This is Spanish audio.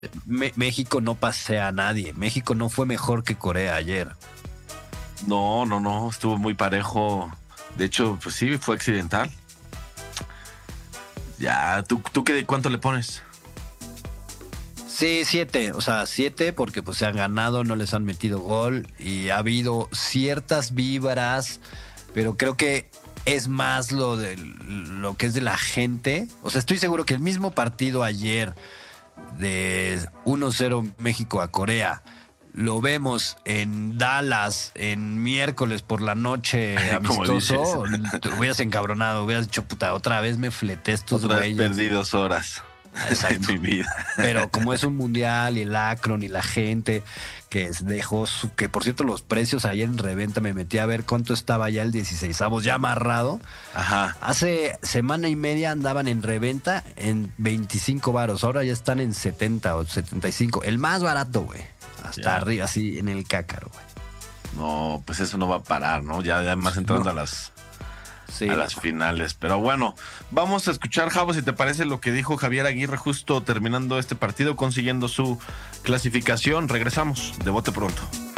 México no pasea a nadie. México no fue mejor que Corea ayer. No, estuvo muy parejo. De hecho, pues sí, fue accidental. Ya, ¿tú cuánto le pones? Sí, 7, o sea, 7 porque pues se han ganado, no les han metido gol y ha habido ciertas vibras, pero creo que es más lo que es de la gente. O sea, estoy seguro que el mismo partido ayer de 1-0 México a Corea lo vemos en Dallas en miércoles por la noche Como dices, amistoso, te hubieras encabronado, hubieras dicho, puta, otra vez me fleté estos otra vez güeyes. perdí 2 horas de Exacto. mi vida. Pero como es un mundial y el Akron y la gente que dejó que por cierto los precios ayer en reventa me metí a ver cuánto estaba ya el 16avos ya amarrado. Ajá. Hace semana y media andaban en reventa en 25 varos, ahora ya están en 70 o 75, el más barato, güey. Hasta Ya. arriba, así en el cácaro, güey. No, pues eso no va a parar, ¿no? Ya además entrando No. a las Sí. finales. Pero bueno, vamos a escuchar, Javo, si te parece lo que dijo Javier Aguirre justo terminando este partido, consiguiendo su clasificación. Regresamos de bote pronto.